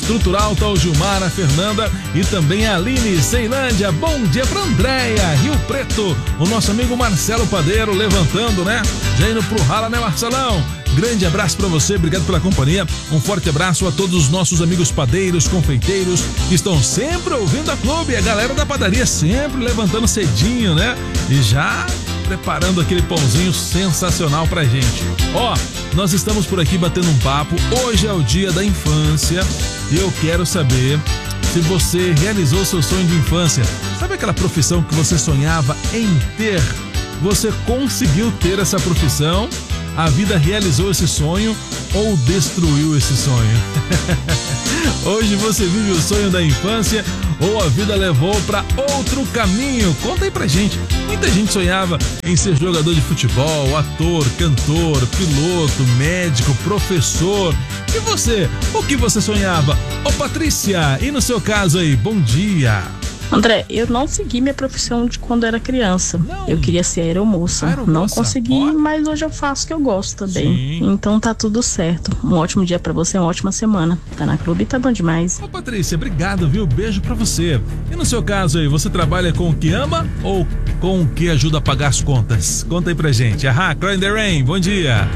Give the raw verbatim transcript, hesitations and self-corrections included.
Estrutural, tá o Gilmar, a Fernanda e também a Aline, Ceilândia. Bom dia pra Andréia, Rio Preto. O nosso amigo Marcelo Padeiro levantando, né? Já indo pro rala, né, Marcelão? Grande abraço pra você, obrigado pela companhia. Um forte abraço a todos os nossos amigos padeiros, confeiteiros que estão sempre ouvindo a Clube. A galera da padaria sempre levantando cedinho, né? E já preparando aquele pãozinho sensacional pra gente. Ó, nós estamos por aqui batendo um papo. Hoje é o dia da infância e eu quero saber se você realizou seu sonho de infância. Sabe aquela profissão que você sonhava em ter? Você conseguiu ter essa profissão? A vida realizou esse sonho ou destruiu esse sonho? Hoje você vive o sonho da infância ou a vida levou para outro caminho? Conta aí pra gente. Muita gente sonhava em ser jogador de futebol, ator, cantor, piloto, médico, professor. E você? O que você sonhava? Ô Patrícia, e no seu caso aí, bom dia. André, eu não segui minha profissão de quando era criança. Não. Eu queria ser aeromoça. aeromoça. Não consegui, Pode? mas hoje eu faço o que eu gosto também. Sim. Então tá tudo certo. Um ótimo dia pra você, uma ótima semana. Tá na Clube, tá bom demais. Ô Patrícia, obrigado, viu? Beijo pra você. E no seu caso aí, você trabalha com o que ama ou com o que ajuda a pagar as contas? Conta aí pra gente. Ahá, Cry in the Rain, bom dia.